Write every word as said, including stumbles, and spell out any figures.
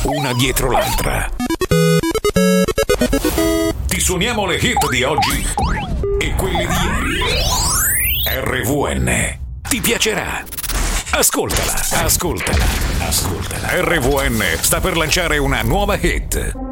una dietro l'altra. Ti suoniamo le hit di oggi e quelle di ieri. R V N ti piacerà. Ascoltala, ascoltala, ascoltala. R V N sta per lanciare una nuova hit.